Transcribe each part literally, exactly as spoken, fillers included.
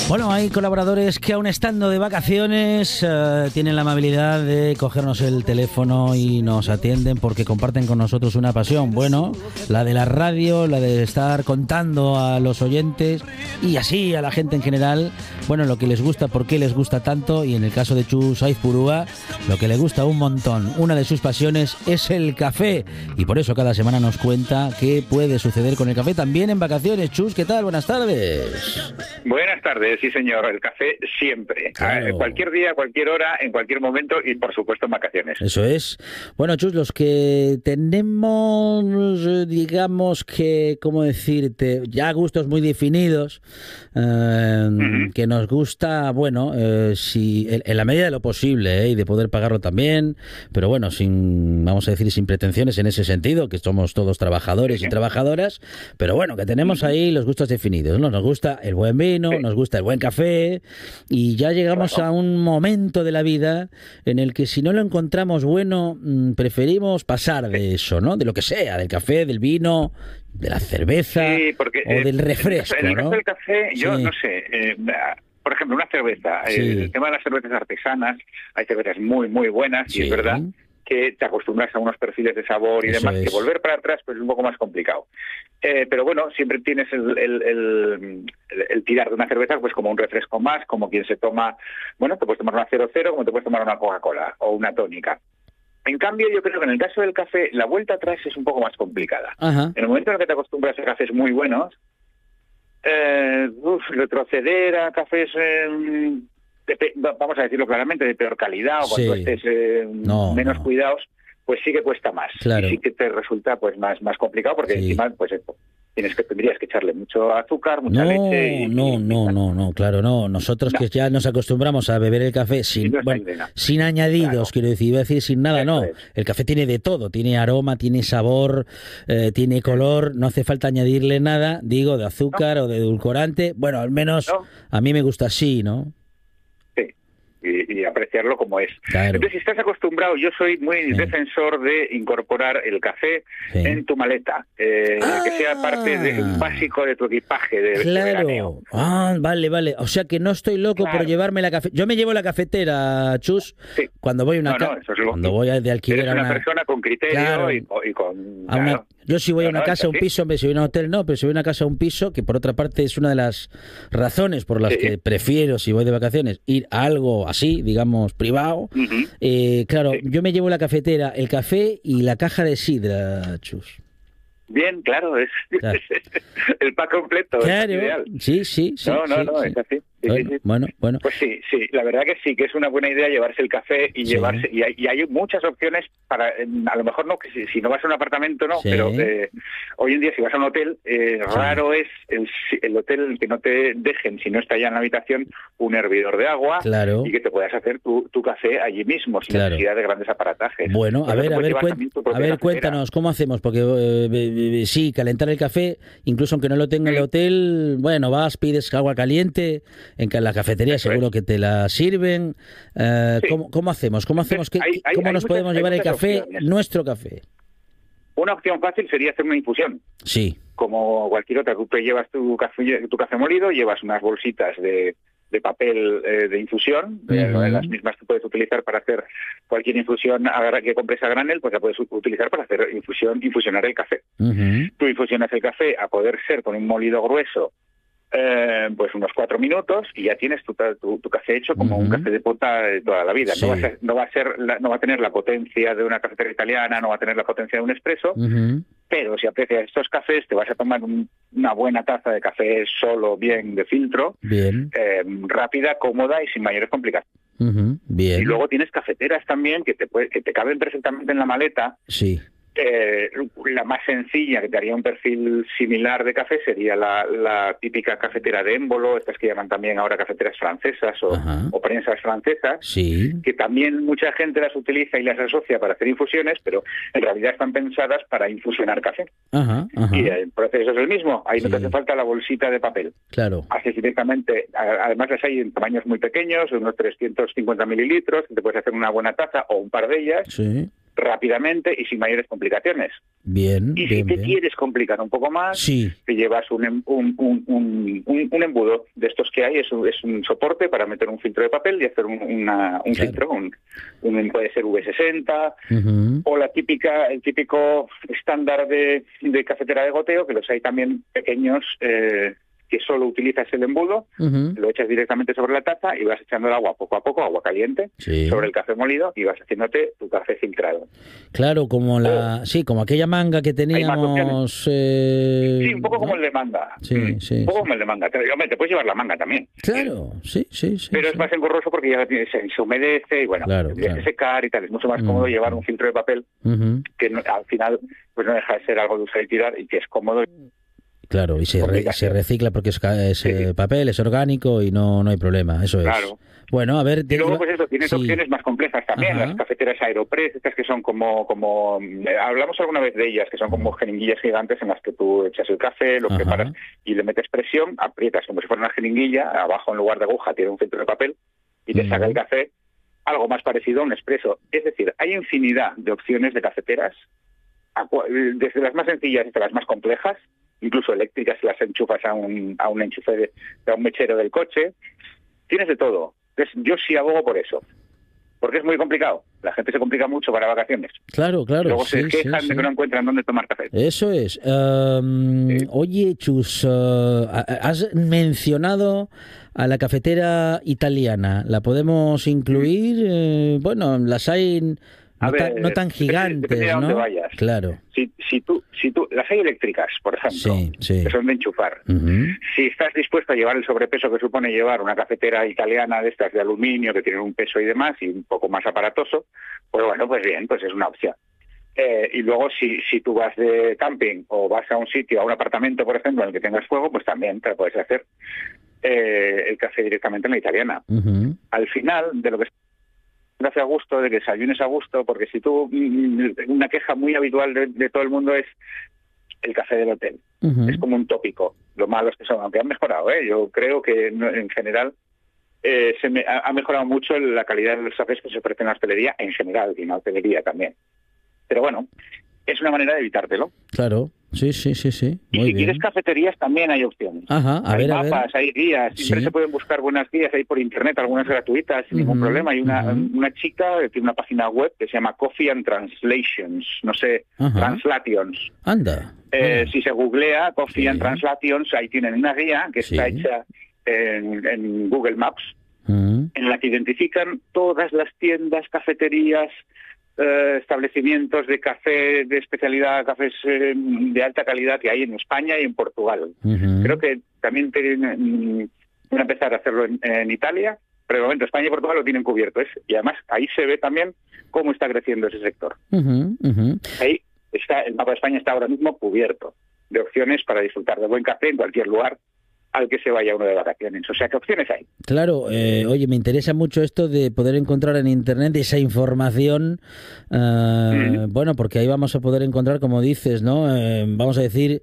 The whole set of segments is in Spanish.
Bueno, hay colaboradores que aún estando de vacaciones eh, tienen la amabilidad de cogernos el teléfono y nos atienden porque comparten con nosotros una pasión. Bueno, la de la radio, la de estar contando a los oyentes y así a la gente en general, bueno, lo que les gusta, por qué les gusta tanto, y en el caso de Chus Saiz Purúa, lo que le gusta un montón. Una de sus pasiones es el café y por eso cada semana nos cuenta qué puede suceder con el café también en vacaciones. Chus, ¿qué tal? Buenas tardes. Buenas tardes, sí señor, el café siempre, claro. eh, cualquier día, cualquier hora, en cualquier momento y por supuesto en vacaciones. Eso es. Bueno, Chus, los que tenemos, digamos que, ¿cómo decirte? Ya gustos muy definidos, eh, uh-huh. que nos gusta, bueno, eh, si en, en la medida de lo posible, eh, y de poder pagarlo también, pero bueno, sin, vamos a decir, sin pretensiones en ese sentido, que somos todos trabajadores sí. y trabajadoras, pero bueno, que tenemos uh-huh. ahí los gustos definidos, ¿no? Nos gusta el buen vino, sí. nos gusta el buen café, y ya llegamos claro. a un momento de la vida en el que si no lo encontramos bueno, preferimos pasar de eso, ¿no? De lo que sea, del café, del vino, de la cerveza sí, porque, o del refresco, en el ¿no? caso del café, yo sí. no sé, eh, por ejemplo, una cerveza, sí. el tema de las cervezas artesanas, hay cervezas muy, muy buenas sí. y es verdad que te acostumbras a unos perfiles de sabor y Eso demás, es. que volver para atrás pues es un poco más complicado. Eh, pero bueno, siempre tienes el, el, el, el, el tirar de una cerveza pues como un refresco más, como quien se toma, bueno, te puedes tomar una cero cero, como te puedes tomar una Coca-Cola o una tónica. En cambio, yo creo que en el caso del café, la vuelta atrás es un poco más complicada. Ajá. En el momento en el que te acostumbras a cafés muy buenos, eh, uf, retroceder a cafés... Eh, De, vamos a decirlo claramente, de peor calidad o cuando sí. estés eh, no, menos no. cuidados, pues sí que cuesta más. Claro. Y sí que te resulta pues más más complicado porque sí. encima pues esto, tienes que tendrías que echarle mucho azúcar, mucha no, leche. Y, no, y, no, no, no, claro, no. Nosotros no. que ya nos acostumbramos a beber el café sin, no bueno, sin añadidos, claro. quiero decir, iba a decir sin nada, Eso no. Es. El café tiene de todo, tiene aroma, tiene sabor, eh, tiene color, no hace falta añadirle nada, digo, de azúcar no. o de edulcorante. Bueno, al menos no. a mí me gusta así, ¿no? Y, y apreciarlo como es. Claro. Entonces, si estás acostumbrado, yo soy muy sí. defensor de incorporar el café sí. en tu maleta, eh, ah, que sea parte de, básico de tu equipaje de, claro. de veraneo. Ah, vale, vale. O sea que no estoy loco claro. por llevarme la cafetera. Yo me llevo la cafetera, Chus, sí. cuando voy a una no, casa, no, eso es cuando voy de alquiler Eres a una... una persona con criterio claro. y, y con... A una... Claro. Yo si voy a una no, casa, no, un piso, en vez si voy a un hotel no, pero si voy a una casa, un piso, que por otra parte es una de las razones por las sí. que prefiero, si voy de vacaciones, ir a algo así, digamos, privado. Uh-huh. eh, claro, sí. yo me llevo la cafetera, el café y la caja de sidra, Chus. Bien, claro, es claro. el pack completo. Claro, es ideal. sí, sí, sí. No, no, sí, no, sí. es así. Sí, bueno, sí, sí. bueno, bueno. Pues sí, sí, la verdad que sí, que es una buena idea llevarse el café y sí. llevarse, y hay, y hay muchas opciones para, a lo mejor no, que si, si no vas a un apartamento no, sí. pero eh, hoy en día si vas a un hotel, eh, sí. raro es el, el hotel que no te dejen, si no está ya en la habitación, un hervidor de agua claro. y que te puedas hacer tu, tu café allí mismo, sin claro. necesidad de grandes aparatajes. Bueno, a ver, a ver, cuen, a ver cuéntanos, ¿cómo hacemos? Porque eh, eh, eh, sí, calentar el café, incluso aunque no lo tenga sí. el hotel, bueno, vas, pides agua caliente, en la cafetería seguro que te la sirven. Eh, sí. ¿cómo, ¿Cómo hacemos? ¿Cómo hacemos? ¿Qué, hay, hay, ¿Cómo hay nos muchas, podemos llevar el café, opciones. nuestro café? Una opción fácil sería hacer una infusión. Sí. Como cualquier otra, tú te llevas tu café, tu café molido, llevas unas bolsitas de, de papel eh, de infusión, uh-huh. eh, las mismas que puedes utilizar para hacer cualquier infusión que compres a granel, pues la puedes utilizar para hacer infusión, infusionar el café. Uh-huh. Tú infusionas el café, a poder ser con un molido grueso, Eh, pues unos cuatro minutos y ya tienes tu, tu, tu café hecho como uh-huh. un café de pota de toda la vida. Sí. No va a ser, no va a ser, la, no va a tener la potencia de una cafetera italiana, no va a tener la potencia de un espresso, uh-huh. pero si aprecias estos cafés te vas a tomar un, una buena taza de café solo, bien de filtro, bien. Eh, rápida, cómoda y sin mayores complicaciones. Uh-huh. Bien. Y luego tienes cafeteras también que te puede, que te caben perfectamente en la maleta. Sí. Eh, la más sencilla, que te haría un perfil similar de café, sería la, la típica cafetera de émbolo, estas que llaman también ahora cafeteras francesas o, o prensas francesas, sí. que también mucha gente las utiliza y las asocia para hacer infusiones, pero en realidad están pensadas para infusionar café. Ajá, ajá. Y el proceso es el mismo, ahí sí. no te hace falta la bolsita de papel. Claro. Haces directamente, además las hay en tamaños muy pequeños, unos trescientos cincuenta mililitros, que te puedes hacer una buena taza o un par de ellas. Sí. rápidamente y sin mayores complicaciones. Bien, y bien, si te bien. quieres complicar un poco más, sí. te llevas un, un, un, un, un, un embudo de estos que hay, es un, es un soporte para meter un filtro de papel y hacer un, una, un claro. filtro, un, un, puede ser V sesenta, uh-huh. o la típica, el típico estándar de, de cafetera de goteo, que los hay también pequeños, eh, que solo utilizas el embudo, uh-huh. lo echas directamente sobre la taza y vas echando el agua poco a poco, agua caliente, sí. sobre el café molido y vas haciéndote tu café filtrado. Claro, como la, oh. sí, como aquella manga que teníamos. Eh, sí, un poco ¿no? como el de manga. Sí, mm, sí. Un poco sí. como el de manga. Te, hombre, te puedes llevar la manga también. Claro, sí, sí, sí. Pero sí. es más engorroso porque ya se, se humedece y bueno, claro, tienes claro. que secar y tal. Es mucho más cómodo uh-huh. llevar un filtro de papel uh-huh. que no, al final pues no deja de ser algo de usar y tirar y que es cómodo. Claro, y se, re, se recicla porque es, es sí. eh, papel, es orgánico y no, no hay problema, eso es. Claro. Bueno, a ver... Y luego, pues eso, tienes sí. opciones más complejas también, Ajá. las cafeteras Aeropress, estas que son como... como eh, hablamos alguna vez de ellas, que son como jeringuillas gigantes en las que tú echas el café, lo Ajá. preparas y le metes presión, aprietas como si fuera una jeringuilla, abajo en lugar de aguja tiene un filtro de papel y te uh-huh. saca el café, algo más parecido a un expreso. Es decir, hay infinidad de opciones de cafeteras, desde las más sencillas hasta las más complejas, incluso eléctricas, las enchufas a un, a un enchufe de, a un mechero del coche. Tienes de todo. Entonces, yo sí abogo por eso. Porque es muy complicado. La gente se complica mucho para vacaciones. Claro, claro. Luego sí, se quejan sí, de sí. que no encuentran dónde tomar café. Eso es. Um, sí. Oye, Chus, uh, has mencionado a la cafetera italiana. ¿La podemos incluir? Eh, bueno, las hay... No, ver, tan, no tan gigantes, depende de dónde ¿no? vayas. Claro. Si, si tú, si tú, las hay eléctricas, por ejemplo, sí, sí. que son de enchufar. Uh-huh. Si estás dispuesto a llevar el sobrepeso que supone llevar una cafetera italiana de estas de aluminio, que tienen un peso y demás, y un poco más aparatoso, pues bueno, pues bien, pues es una opción. Eh, y luego, si, si tú vas de camping o vas a un sitio, a un apartamento, por ejemplo, en el que tengas fuego, pues también te lo puedes hacer eh, el café directamente en la italiana. Uh-huh. Al final, de lo que hace a gusto, de que desayunes a gusto, porque si tú, una queja muy habitual de, de todo el mundo es el café del hotel. Uh-huh. Es como un tópico. Lo malo es que son, aunque han mejorado, ¿eh? Yo creo que no, en general eh, se me, ha, ha mejorado mucho la calidad de los cafés que se ofrecen en la hostelería en general y en la hotelería también. Pero bueno, es una manera de evitártelo. Claro. Sí, sí, sí, sí. Muy y si bien. Quieres cafeterías también hay opciones. Ajá, a hay ver, mapas, a ver. hay guías, siempre sí. se pueden buscar buenas guías ahí por internet, algunas gratuitas, sin uh-huh, ningún problema. Hay una, uh-huh. una chica que tiene una página web que se llama Coffee and Translations, no sé, uh-huh. Translations. Anda. Eh, uh-huh. Si se googlea Coffee sí. and Translations, ahí tienen una guía que sí. está hecha en, en Google Maps, uh-huh. en la que identifican todas las tiendas, cafeterías, Uh, establecimientos de café de especialidad, cafés eh, de alta calidad que hay en España y en Portugal. Uh-huh. Creo que también tienen, van a empezar a hacerlo en, en Italia, pero de momento España y Portugal lo tienen cubierto. Es, y además ahí se ve también cómo está creciendo ese sector. Uh-huh. Uh-huh. Ahí está, el mapa de España está ahora mismo cubierto de opciones para disfrutar de buen café en cualquier lugar al que se vaya uno de vacaciones. O sea, ¿qué opciones hay? Claro, eh, oye, me interesa mucho esto de poder encontrar en Internet esa información, eh, mm-hmm. bueno, porque ahí vamos a poder encontrar, como dices, ¿no? Eh, vamos a decir,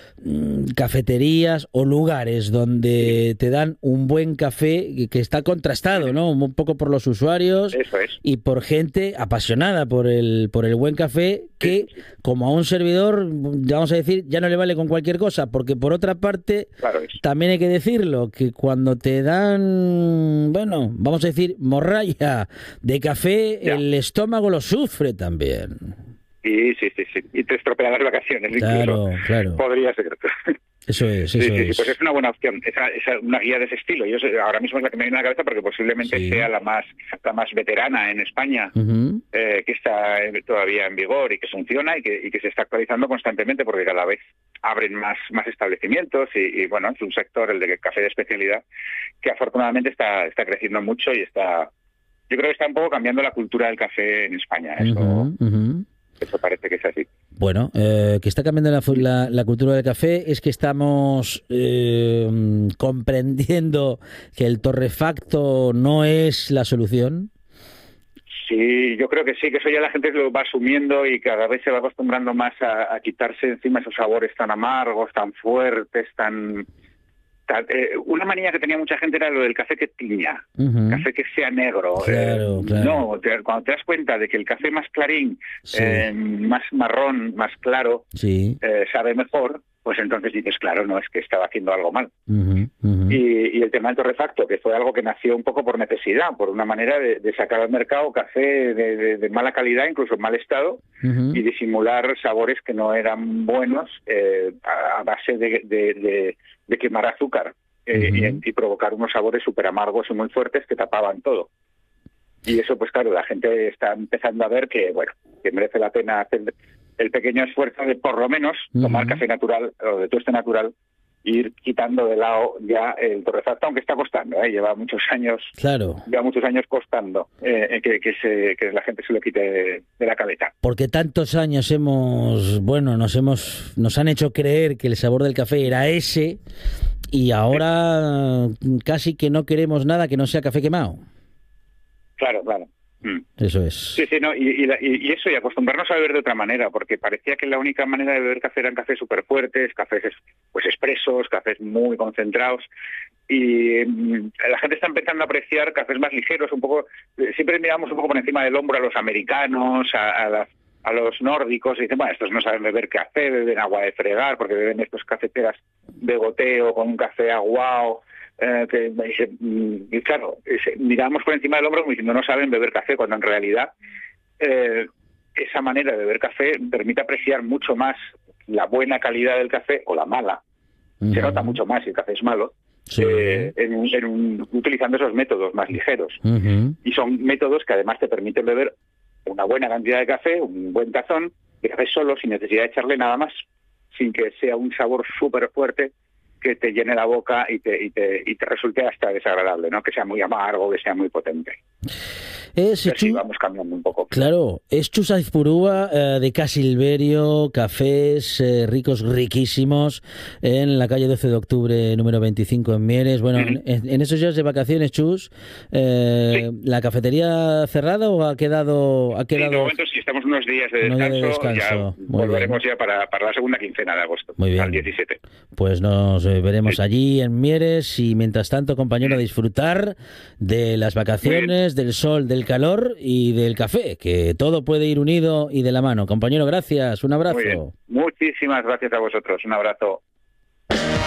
cafeterías o lugares donde te dan un buen café que está contrastado, ¿no? Un poco por los usuarios. Eso es. Y por gente apasionada por el por el buen café que, como a un servidor, vamos a decir, ya no le vale con cualquier cosa, porque por otra parte, claro, también hay que decirlo, que cuando te dan, bueno, vamos a decir, morralla de café, ya. El estómago lo sufre también. Sí, sí, sí, sí. Y te estropea las vacaciones. Claro, incluso. Claro. Podría ser. Eso es, eso sí, sí, es. Sí, pues es una buena opción. Esa, esa, una guía de ese estilo. Yo sé, ahora mismo es la que me viene a la cabeza porque posiblemente sí. sea la más la más veterana en España, uh-huh. eh, que está todavía en vigor y que funciona y que, y que se está actualizando constantemente porque cada vez abren más, más establecimientos y, y, bueno, es un sector, el de café de especialidad, que afortunadamente está, está creciendo mucho y está... Yo creo que está un poco cambiando la cultura del café en España. Eso... Uh-huh, uh-huh. Eso parece que es así. Bueno, eh, que está cambiando la, la, la cultura del café es que estamos eh, comprendiendo que el torrefacto no es la solución. Sí, yo creo que sí, que eso ya la gente lo va asumiendo y cada vez se va acostumbrando más a, a quitarse encima esos sabores tan amargos, tan fuertes, tan Una manía que tenía mucha gente era lo del café que tiña, uh-huh. café que sea negro. Claro, eh, claro. No, te, cuando te das cuenta de que el café más clarín, sí. eh, más marrón, más claro, sí. eh, sabe mejor, pues entonces dices, claro, no es que estaba haciendo algo mal. Uh-huh, uh-huh. Y, y el tema del torrefacto, que fue algo que nació un poco por necesidad, por una manera de, de sacar al mercado café de, de, de mala calidad, incluso en mal estado, uh-huh. y disimular sabores que no eran buenos eh, a, a base de, de, de, de quemar azúcar eh, uh-huh. y, y provocar unos sabores súper amargos y muy fuertes que tapaban todo. Y eso, pues claro, la gente está empezando a ver que, bueno, que merece la pena hacer el pequeño esfuerzo de por lo menos tomar uh-huh. café natural o de tueste natural e ir quitando de lado ya el torrefacto, aunque está costando, ¿eh? lleva muchos años, claro. lleva muchos años costando eh, que, que, se, que la gente se lo quite de, de la cabeza. Porque tantos años hemos, bueno, nos hemos, nos han hecho creer que el sabor del café era ese y ahora sí. casi que no queremos nada que no sea café quemado. Claro, claro. Eso es. Sí, sí, no, y, y, y eso, y acostumbrarnos a beber de otra manera, porque parecía que la única manera de beber café eran cafés súper fuertes, cafés pues expresos, cafés muy concentrados, y mmm, la gente está empezando a apreciar cafés más ligeros, un poco, siempre miramos un poco por encima del hombro a los americanos, a, a, las, a los nórdicos, y dicen, bueno, estos no saben beber café, beben agua de fregar, porque beben estos cafeteras de goteo con un café aguado. Eh, que y claro, miramos por encima del hombro como diciendo no saben beber café, cuando en realidad eh, esa manera de beber café permite apreciar mucho más la buena calidad del café o la mala. Uh-huh. Se nota mucho más si el café es malo, sí. eh, en, en un, utilizando esos métodos más ligeros. Uh-huh. Y son métodos que además te permiten beber una buena cantidad de café, un buen tazón de café solo, sin necesidad de echarle nada más, sin que sea un sabor súper fuerte que te llene la boca y te, y te, y te resulte hasta desagradable, ¿no? Que sea muy amargo, que sea muy potente. Es Así vamos cambiando un poco. Claro, es Chus Aizpurúa eh, de Casilverio, cafés eh, ricos, riquísimos, en la calle doce de octubre, número veinticinco en Mieres. Bueno, uh-huh. en, en esos días de vacaciones, Chus, eh, sí. ¿la cafetería cerrada o ha quedado...? Ha quedado... Sí, de momento sí, estamos unos días de descanso, de descanso. Ya volveremos bien. ya para, para la segunda quincena de agosto, Muy bien. al diecisiete. Pues nos eh, veremos sí. allí en Mieres y mientras tanto, compañero, a disfrutar de las vacaciones, del sol, del calor y del café, que todo puede ir unido y de la mano. Compañero, gracias, un abrazo. Muy bien. Muchísimas gracias a vosotros, un abrazo.